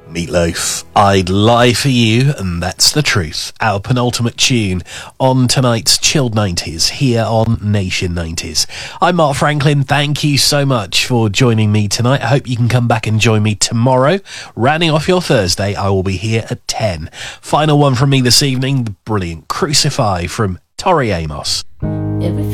Meatloaf, I'd lie for you, and that's the truth. Our penultimate tune on tonight's Chilled 90s here on Nation 90s. I'm Mark Franklin. Thank you so much for joining me tonight. I hope you can come back and join me tomorrow. Rounding off your Thursday, I will be here at 10. Final one from me this evening, the brilliant Crucify from Tori Amos.